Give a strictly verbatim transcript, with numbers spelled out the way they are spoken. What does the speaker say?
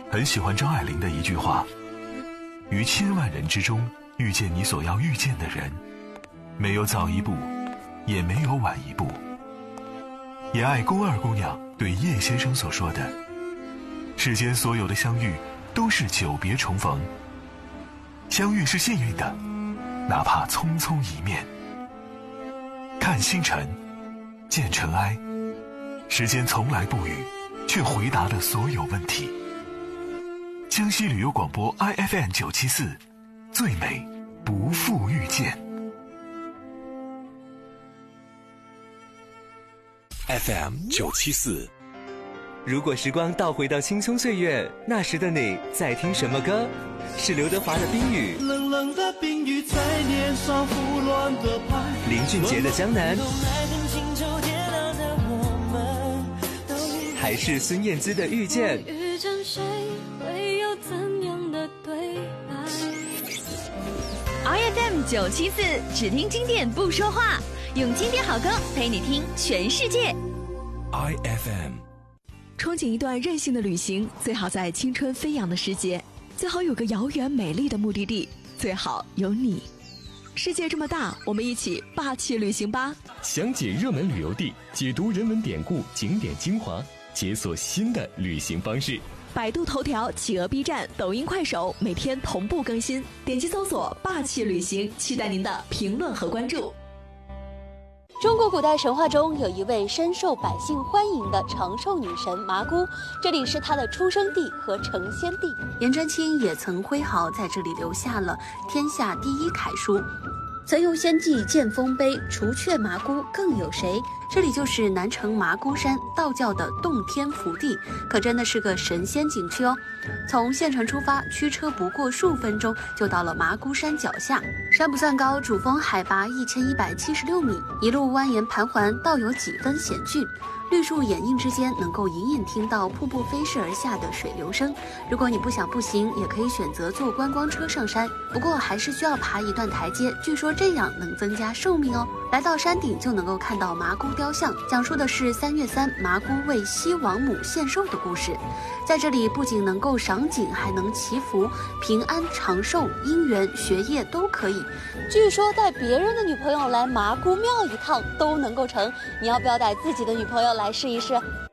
很喜欢张爱玲的一句话：于千万人之中遇见你所要遇见的人，没有早一步，也没有晚一步。也爱宫二姑娘对叶先生所说的：世间所有的相遇都是久别重逢，相遇是幸运的，哪怕匆匆一面。看星辰，见尘埃，时间从来不语，却回答了所有问题。江西旅游广播 I F M 九七四，最美不负遇见。 F M 九七四。 如果时光倒回到青葱岁月，那时的你在听什么歌？是刘德华的《冰雨》， 冷冷的冰雨在脸上胡乱的拍， 林俊杰的《江南》，还是孙燕姿的《遇见》？ 遇见谁会有怎样的对白 ？I F M 九七四，只听经典不说话，用经典好歌陪你听全世界。 I F M。 憧憬一段任性的旅行，最好在青春飞扬的时节，最好有个遥远美丽的目的地，最好有你。世界这么大，我们一起霸气旅行吧！ 详解热门旅游地，解读人文典故、景点精华，解锁新的旅行方式。 百度头条、企鹅 B 站、抖音、快手每天同步更新，点击搜索“霸气旅行”，期待您的评论和关注。 中国古代神话中有一位深受百姓欢迎的长寿女神麻姑，这里是她的出生地和成仙地。颜真卿也曾挥毫在这里留下了天下第一楷书：曾有仙迹见丰碑，除却麻姑更有谁？这里就是南城麻姑山，道教的洞天福地，可真的是个神仙景区哦。从县城出发，驱车不过数分钟就到了麻姑山脚下。山不算高，主峰海拔一千一百七十六米，一路蜿蜒盘桓，倒有几分险峻。绿树掩映之间，能够隐隐听到瀑布飞逝而下的水流声。如果你不想步行，也可以选择坐观光车上山，不过还是需要爬一段台阶，据说这样能增加寿命哦。来到山顶就能够看到麻姑雕像，讲述的是三月三麻姑为西王母献寿的故事。在这里不仅能够赏景，还能祈福，平安长寿、姻缘、学业都可以。据说带别人的女朋友来麻姑庙一趟都能够成，你要不要带自己的女朋友来试一试？